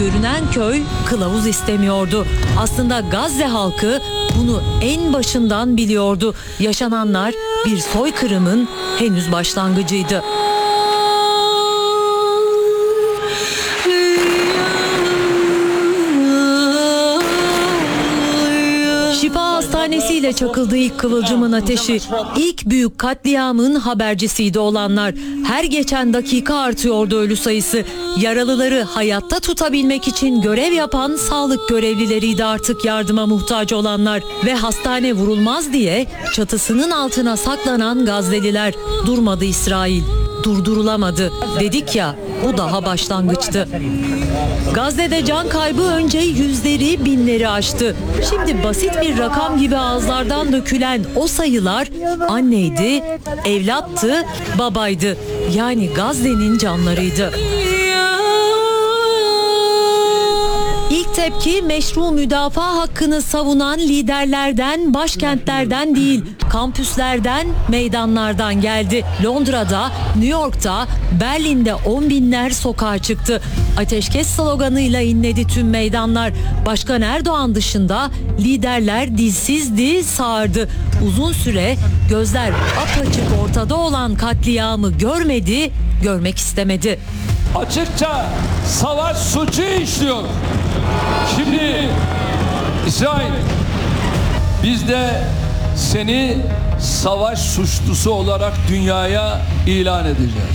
görünen köy kılavuz istemiyordu. Aslında Gazze halkı bunu en başından biliyordu. Yaşananlar bir soykırımın henüz başlangıcıydı. Şifa Hastanesi'yle çakıldı ilk kıvılcımın ateşi. İlk büyük katliamın habercisiydi olanlar. Her geçen dakika artıyordu ölü sayısı. Yaralıları hayatta tutabilmek için görev yapan sağlık görevlileriydi artık yardıma muhtaç olanlar. Ve hastane vurulmaz diye çatısının altına saklanan Gazze'liler. Durmadı İsrail. Durdurulamadı. Dedik ya, bu daha başlangıçtı. Gazze'de can kaybı önce yüzleri, binleri aştı. Şimdi basit bir rakam gibi ağızlardan dökülen o sayılar anneydi, evlattı, babaydı. Yani Gazze'nin canlarıydı. İlk tepki meşru müdafaa hakkını savunan liderlerden, başkentlerden değil, kampüslerden, meydanlardan geldi. Londra'da, New York'ta, Berlin'de 10 binler sokağa çıktı. Ateşkes sloganıyla inledi tüm meydanlar. Başkan Erdoğan dışında liderler dilsizdi, sağırdı. Uzun süre gözler apaçık ortada olan katliamı görmedi, görmek istemedi. Açıkça savaş suçu işliyor. Şimdi İsrail, biz de seni savaş suçlusu olarak dünyaya ilan edeceğiz.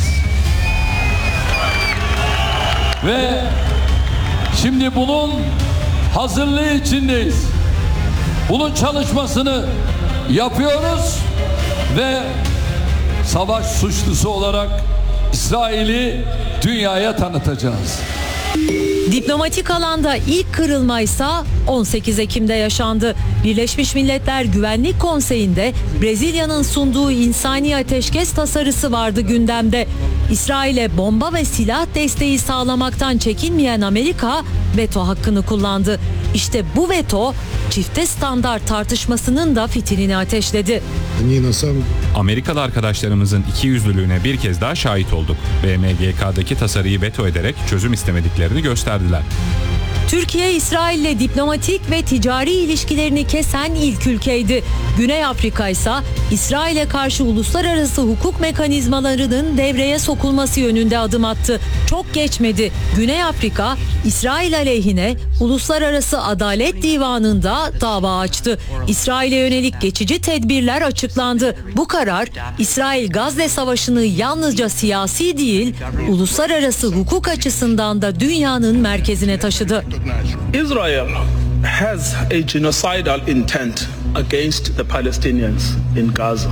Ve şimdi bunun hazırlığı içindeyiz. Bunun çalışmasını yapıyoruz ve savaş suçlusu olarak İsrail'i dünyaya tanıtacağız. Diplomatik alanda ilk kırılmaysa 18 Ekim'de yaşandı. Birleşmiş Milletler Güvenlik Konseyi'nde Brezilya'nın sunduğu insani ateşkes tasarısı vardı gündemde. İsrail'e bomba ve silah desteği sağlamaktan çekinmeyen Amerika veto hakkını kullandı. İşte bu veto çifte standart tartışmasının da fitilini ateşledi. Amerikalı arkadaşlarımızın ikiyüzlülüğüne bir kez daha şahit olduk. BMGK'daki tasarıyı veto ederek çözüm istemediklerini gösterdiler. Türkiye, İsrail'le diplomatik ve ticari ilişkilerini kesen ilk ülkeydi. Güney Afrika ise İsrail'e karşı uluslararası hukuk mekanizmalarının devreye sokulması yönünde adım attı. Çok geçmedi. Güney Afrika, İsrail aleyhine Uluslararası Adalet Divanı'nda dava açtı. İsrail'e yönelik geçici tedbirler açıklandı. Bu karar, İsrail-Gazze Savaşı'nı yalnızca siyasi değil, uluslararası hukuk açısından da dünyanın merkezine taşıdı. Israel has a genocidal intent against the Palestinians in Gaza.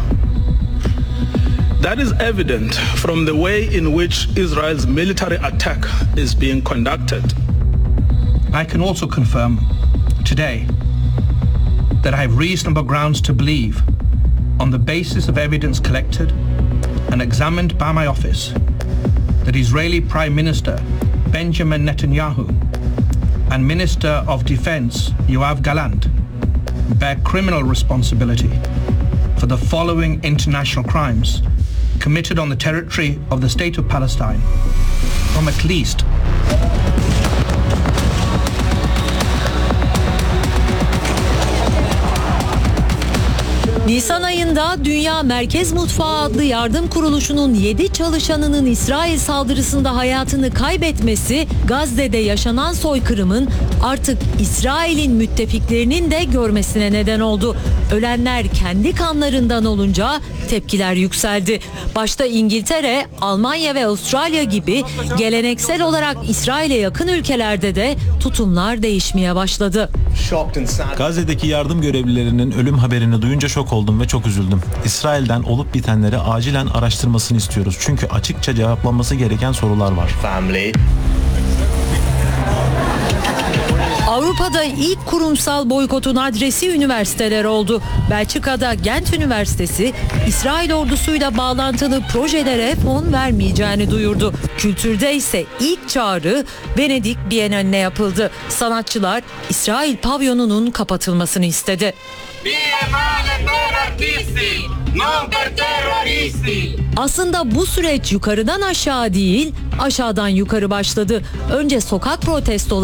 That is evident from the way in which Israel's military attack is being conducted. I can also confirm today that I have reasonable grounds to believe, on the basis of evidence collected and examined by my office, that Israeli Prime Minister Benjamin Netanyahu and Minister of Defense Yoav Gallant bear criminal responsibility for the following international crimes committed on the territory of the State of Palestine from at least Nisan ayında Dünya Merkez Mutfağı adlı yardım kuruluşunun 7 çalışanının İsrail saldırısında hayatını kaybetmesi, Gazze'de yaşanan soykırımın artık İsrail'in müttefiklerinin de görmesine neden oldu. Ölenler kendi kanlarından olunca tepkiler yükseldi. Başta İngiltere, Almanya ve Avustralya gibi geleneksel olarak İsrail'e yakın ülkelerde de tutumlar değişmeye başladı. Gazze'deki yardım görevlilerinin ölüm haberini duyunca şok oldum ve çok üzüldüm. İsrail'den olup bitenleri acilen araştırmasını istiyoruz. Çünkü açıkça cevaplanması gereken sorular var. Avrupa'da ilk kurumsal boykotun adresi üniversiteler oldu. Belçika'da Gent Üniversitesi, İsrail ordusuyla bağlantılı projelere fon vermeyeceğini duyurdu. Kültürde ise ilk çağrı Venedik Bienali'ne yapıldı. Sanatçılar İsrail pavyonunun kapatılmasını istedi. Aslında bu süreç yukarıdan aşağı değil, aşağıdan yukarı başladı. Önce sokak protestoları